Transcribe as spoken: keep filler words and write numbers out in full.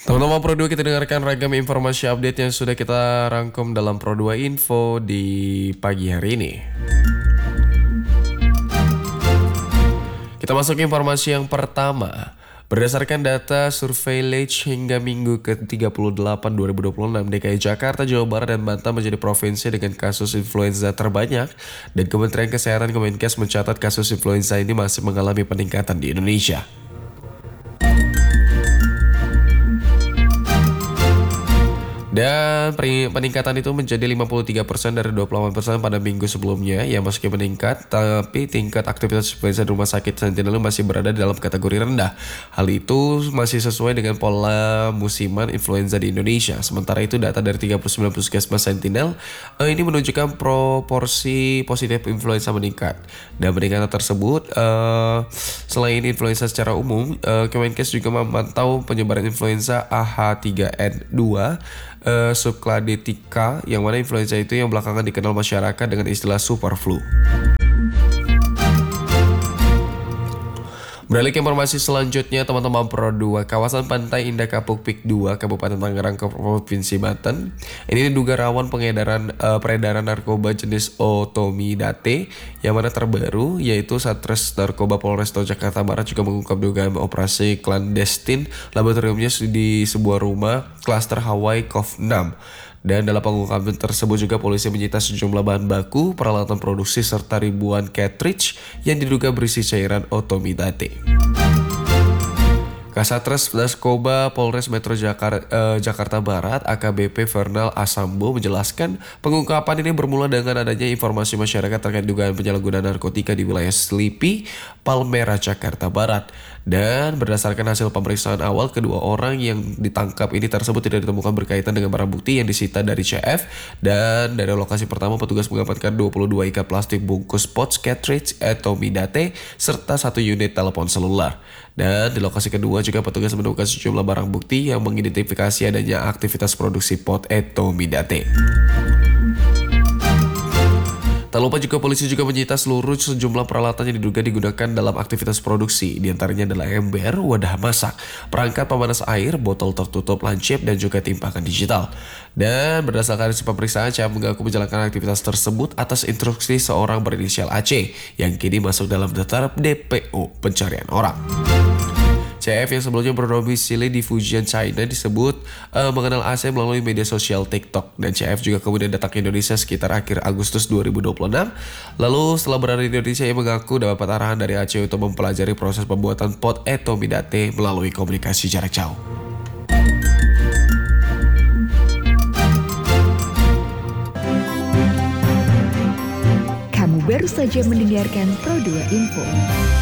Teman-teman Pro dua, kita dengarkan ragam informasi update yang sudah kita rangkum dalam Pro dua Info di pagi hari ini. Kita masuk ke informasi yang pertama. Berdasarkan data survei Leach hingga minggu ke tiga puluh delapan dua ribu dua puluh enam, D K I Jakarta, Jawa Barat, dan Banten menjadi provinsi dengan kasus influenza terbanyak, dan Kementerian Kesehatan Kemenkes mencatat kasus influenza ini masih mengalami peningkatan di Indonesia. Dan peningkatan itu menjadi lima puluh tiga persen dari dua puluh delapan persen pada minggu sebelumnya. Ya, meski meningkat, tapi tingkat aktivitas influenza di rumah sakit Sentinel masih berada dalam kategori rendah. Hal itu masih sesuai dengan pola musiman influenza di Indonesia. Sementara itu, data dari tiga puluh sembilan puskesmas Sentinel eh, ini menunjukkan proporsi positif influenza meningkat. Dan peningkatan tersebut, eh, selain influenza secara umum, eh, Kemenkes juga memantau penyebaran influenza A H tiga N dua, Uh, subklade Tika, yang mana influenza itu yang belakangan dikenal masyarakat dengan istilah super flu. Beralih ke informasi selanjutnya, teman-teman Pro dua, kawasan Pantai Indah Kapuk Pik dua, Kabupaten Tangerang, Provinsi Banten, ini diduga rawan pengedaran uh, peredaran narkoba jenis otomidate, yang mana terbaru yaitu Satres Narkoba Polresta Jakarta Barat juga mengungkap dugaan operasi klandestin laboratoriumnya di sebuah rumah klaster Hawaii Cove enam. Dan dalam pengungkapan tersebut juga polisi menyita sejumlah bahan baku, peralatan produksi, serta ribuan cartridge yang diduga berisi cairan otomidate. Kasatres Narkoba Polres Metro Jakar, eh, Jakarta Barat A K B P Fernal Asambo menjelaskan pengungkapan ini bermula dengan adanya informasi masyarakat terkait dugaan penyalahgunaan narkotika di wilayah Selipi, Palmerah, Jakarta Barat. Dan berdasarkan hasil pemeriksaan awal, kedua orang yang ditangkap ini tersebut tidak ditemukan berkaitan dengan barang bukti yang disita dari C F. Dan dari lokasi pertama, petugas mengamankan dua puluh dua ikat plastik bungkus pouch cartridge otomidate serta satu unit telepon seluler. Dan di lokasi kedua juga petugas menemukan sejumlah barang bukti yang mengidentifikasi adanya aktivitas produksi pot otomidate. Tak lupa juga polisi juga menyita seluruh sejumlah peralatan yang diduga digunakan dalam aktivitas produksi. Di antaranya adalah ember, wadah masak, perangkat pemanas air, botol tertutup lancip, dan juga timpakan digital. Dan berdasarkan hasil pemeriksaan, C F mengaku menjalankan aktivitas tersebut atas instruksi seorang berinisial A C yang kini masuk dalam daftar D P O pencarian orang. C F yang sebelumnya berdomisili di Fujian, China, disebut uh, mengenal A C melalui media sosial TikTok. Dan C F juga kemudian datang ke Indonesia sekitar akhir Agustus dua ribu dua puluh enam. Lalu setelah berada di Indonesia, ia mengaku dapat arahan dari A C untuk mempelajari proses pembuatan pot otomidate melalui komunikasi jarak jauh. Kamu baru saja mendengarkan Pro dua Info.